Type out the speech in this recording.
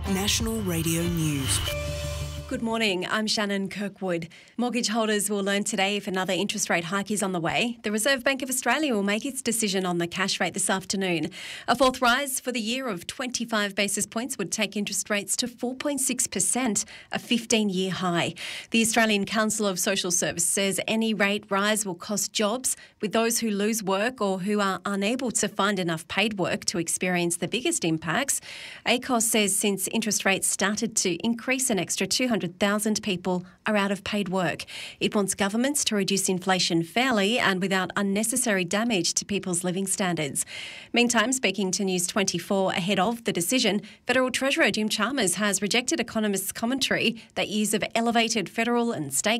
National Radio News. Good morning, I'm Shannon Kirkwood. Mortgage holders will learn today if another interest rate hike is on the way. The Reserve Bank of Australia will make its decision on the cash rate this afternoon. A fourth rise for the year of 25 basis points would take interest rates to 4.6%, a 15-year high. The Australian Council of Social Service says any rate rise will cost jobs, with those who lose work or who are unable to find enough paid work to experience the biggest impacts. ACOS says since interest rates started to increase, an extra 200,000 people are out of paid work. It wants governments to reduce inflation fairly and without unnecessary damage to people's living standards. Meantime, speaking to News 24 ahead of the decision, Federal Treasurer Jim Chalmers has rejected economists' commentary that years of elevated federal and state